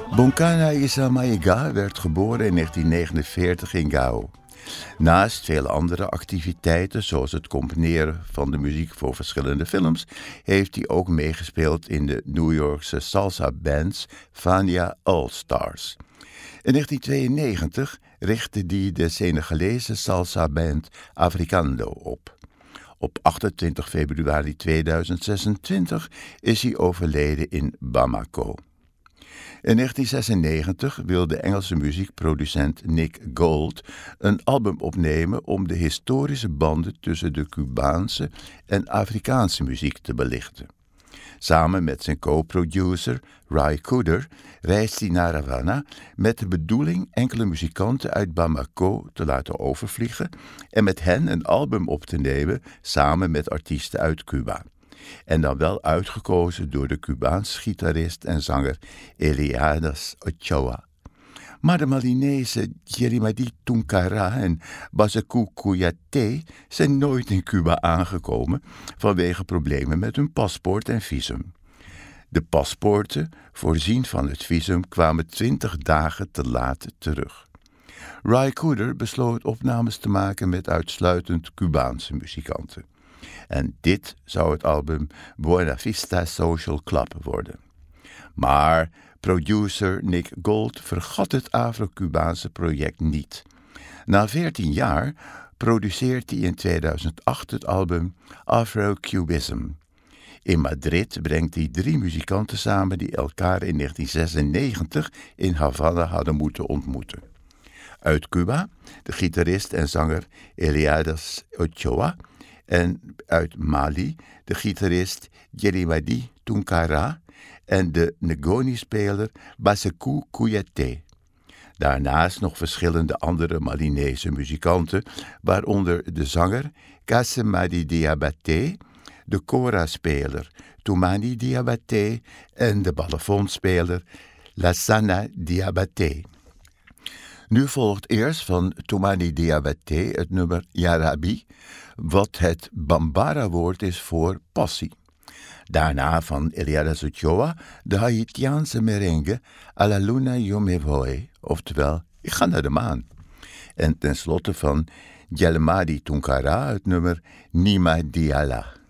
Bonkana Issa Mayiga werd geboren in 1949 in Gao. Naast vele andere activiteiten, zoals het componeren van de muziek voor verschillende films, heeft hij ook meegespeeld in de New Yorkse salsa-bands Fania All Stars. In 1992 richtte hij de Senegalese salsa-band Africando op. Op 28 februari 2026 is hij overleden in Bamako. In 1996 wilde Engelse muziekproducent Nick Gold een album opnemen om de historische banden tussen de Cubaanse en Afrikaanse muziek te belichten. Samen met zijn co-producer Ry Cooder reist hij naar Havana met de bedoeling enkele muzikanten uit Bamako te laten overvliegen en met hen een album op te nemen samen met artiesten uit Cuba. En dan wel uitgekozen door de Cubaanse gitarist en zanger Eliades Ochoa. Maar de Malinese Jerimadi Tunkara en Basekou Kouyaté zijn nooit in Cuba aangekomen vanwege problemen met hun paspoort en visum. De paspoorten, voorzien van het visum, kwamen 20 dagen te laat terug. Ry Cooder besloot opnames te maken met uitsluitend Cubaanse muzikanten. En dit zou het album Buena Vista Social Club worden. Maar producer Nick Gold vergat het Afro-Cubaanse project niet. Na 14 jaar produceert hij in 2008 het album Afro-Cubism. In Madrid brengt hij 3 muzikanten samen die elkaar in 1996 in Havana hadden moeten ontmoeten. Uit Cuba de gitarist en zanger Eliades Ochoa en uit Mali de gitarist Jerimadi Tunkara en de Ngoni-speler Basekou Kouyaté. Daarnaast nog verschillende andere Malinese muzikanten, waaronder de zanger Kassemadi Diabaté, de kora-speler Toumani Diabaté en de balafonspeler Lassana Diabaté. Nu volgt eerst van Toumani Diabaté het nummer Yarabi, wat het Bambara-woord is voor passie. Daarna van Eliades Ochoa de Haitiaanse merengue A la Luna Yo Me Voy, oftewel Ik ga naar de maan. En tenslotte van Jerimadi Tunkara het nummer Nima Diala.